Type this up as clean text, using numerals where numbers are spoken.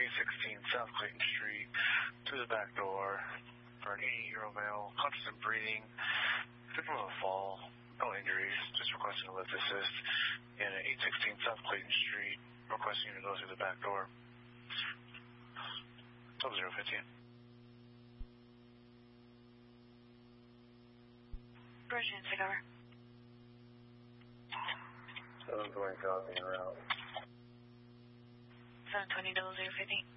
816 South Clayton Street through the back door for an 80-year-old male, conscious of breathing, victim of a fall, no injuries, just requesting a lift assist. And at 816 South Clayton Street, requesting you to go through the back door. 015. Bridget, take over. 720 copy en route. 720 0050.